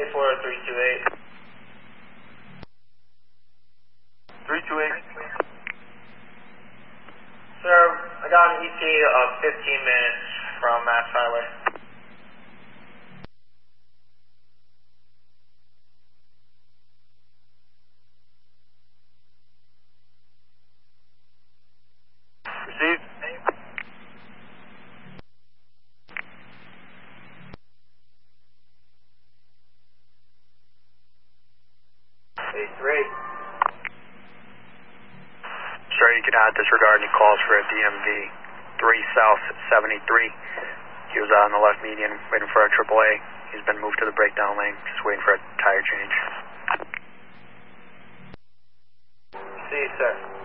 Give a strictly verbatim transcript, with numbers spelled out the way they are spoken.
A four three two eight. three two eight. Sir, I got an E T of fifteen minutes from Mass Highway. Received. A three. Sir, you can uh, disregard any calls for a D M V three South seventy-three. He was on the left median waiting for a triple A. He's been moved to the breakdown lane, just waiting for a tire change. See you, sir.